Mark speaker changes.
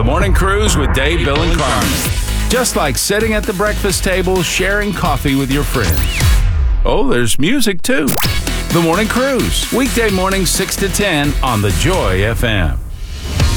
Speaker 1: The Morning Cruise with Dave, Bill, and Carmen. Just like sitting at the breakfast table, sharing coffee with your friends. Oh, there's music too. The Morning Cruise, weekday mornings 6 to 10 on the Joy FM.